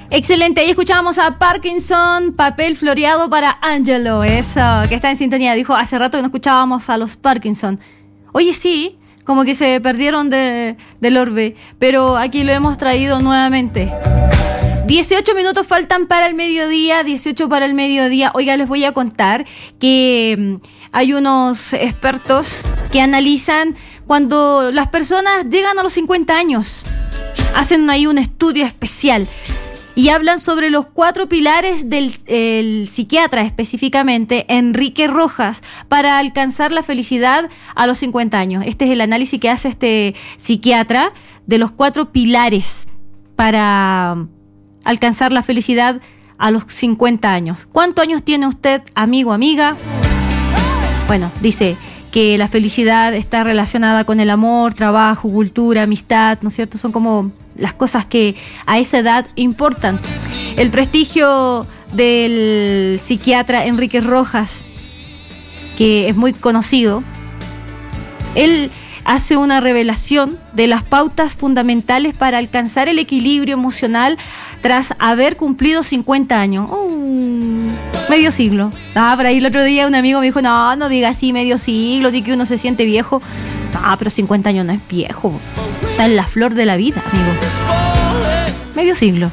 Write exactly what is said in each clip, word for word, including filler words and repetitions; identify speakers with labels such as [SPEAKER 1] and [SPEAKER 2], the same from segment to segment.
[SPEAKER 1] Excelente, ahí escuchábamos a Parkinson, Papel Floreado para Angelo, eso, que está en sintonía. Dijo, hace rato que no escuchábamos a los Parkinson. Oye, sí, como que se perdieron de, del orbe, pero aquí lo hemos traído nuevamente. dieciocho minutos faltan para el mediodía, dieciocho para el mediodía. Oiga, les voy a contar que hay unos expertos que analizan cuando las personas llegan a los cincuenta años. Hacen ahí un estudio especial y hablan sobre los cuatro pilares del el psiquiatra, específicamente Enrique Rojas, para alcanzar la felicidad a los cincuenta años. Este es el análisis que hace este psiquiatra de los cuatro pilares para alcanzar la felicidad a los cincuenta años. ¿Cuántos años tiene usted, amigo, amiga? Bueno, dice que la felicidad está relacionada con el amor, trabajo, cultura, amistad, ¿no es cierto? Son como las cosas que a esa edad importan. El prestigio del psiquiatra Enrique Rojas, que es muy conocido, él hace una revelación de las pautas fundamentales para alcanzar el equilibrio emocional tras haber cumplido cincuenta años. Oh, medio siglo. Ah, por ahí el otro día un amigo me dijo, no, no diga así medio siglo, di que uno se siente viejo. Ah, pero cincuenta años no es viejo. Está en la flor de la vida, amigo. Medio siglo.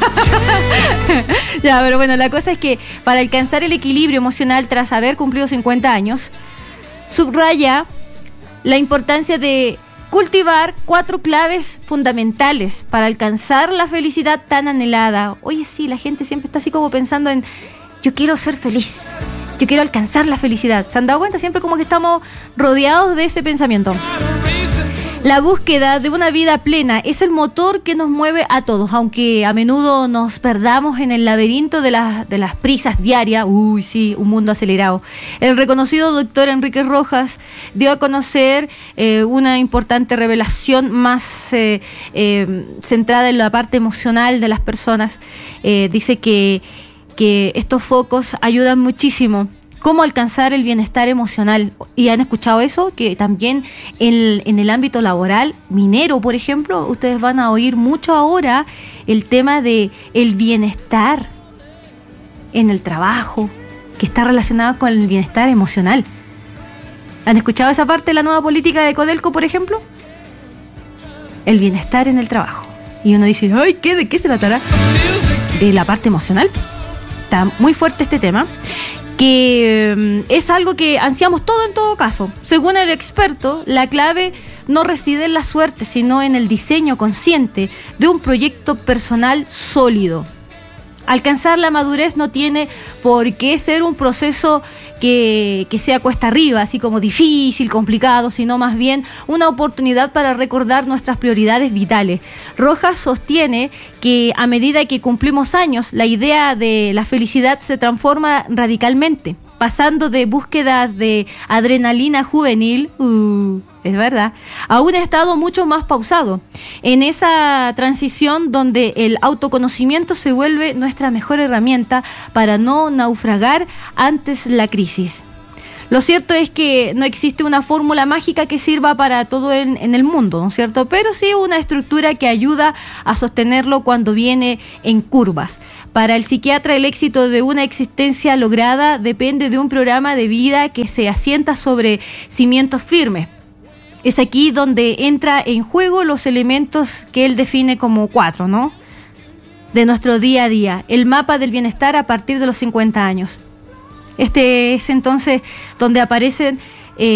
[SPEAKER 1] Ya, pero bueno, la cosa es que para alcanzar el equilibrio emocional tras haber cumplido cincuenta años, subraya la importancia de cultivar cuatro claves fundamentales para alcanzar la felicidad tan anhelada. Oye, sí, la gente siempre está así como pensando en yo quiero ser feliz, yo quiero alcanzar la felicidad. ¿Se han dado cuenta? Siempre como que estamos rodeados de ese pensamiento. La búsqueda de una vida plena es el motor que nos mueve a todos, aunque a menudo nos perdamos en el laberinto de las, de las prisas diarias. Uy, sí, un mundo acelerado. El reconocido doctor Enrique Rojas dio a conocer eh, una importante revelación más eh, eh, centrada en la parte emocional de las personas. Eh, dice que, que estos focos ayudan muchísimo. ¿Cómo alcanzar el bienestar emocional? ¿Y han escuchado eso? Que también en, en el ámbito laboral, minero, por ejemplo, ustedes van a oír mucho ahora el tema de el bienestar en el trabajo, que está relacionado con el bienestar emocional. ¿Han escuchado esa parte de la nueva política de Codelco, por ejemplo? El bienestar en el trabajo. Y uno dice, ay, ¿qué? ¿De qué se tratará? De la parte emocional. Está muy fuerte este tema, que es algo que ansiamos todo en todo caso. Según el experto, la clave no reside en la suerte, sino en el diseño consciente de un proyecto personal sólido. Alcanzar la madurez no tiene por qué ser un proceso que, que sea cuesta arriba, así como difícil, complicado, sino más bien una oportunidad para recordar nuestras prioridades vitales. Rojas sostiene que a medida que cumplimos años, la idea de la felicidad se transforma radicalmente, pasando de búsqueda de adrenalina juvenil, uh, es verdad, a un estado mucho más pausado. En esa transición donde el autoconocimiento se vuelve nuestra mejor herramienta para no naufragar antes la crisis. Lo cierto es que no existe una fórmula mágica que sirva para todo en, en el mundo, ¿no es cierto? Pero sí una estructura que ayuda a sostenerlo cuando viene en curvas. Para el psiquiatra, el éxito de una existencia lograda depende de un programa de vida que se asienta sobre cimientos firmes. Es aquí donde entra en juego los elementos que él define como cuatro, ¿no? De nuestro día a día, el mapa del bienestar a partir de los cincuenta años. Este es entonces donde aparecen